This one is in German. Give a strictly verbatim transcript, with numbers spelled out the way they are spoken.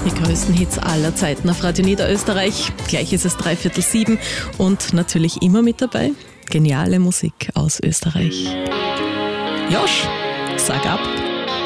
Die größten Hits aller Zeiten auf Radio Niederösterreich. Gleich ist es dreiviertel sieben und natürlich immer mit dabei geniale Musik aus Österreich. Josh, sag ab.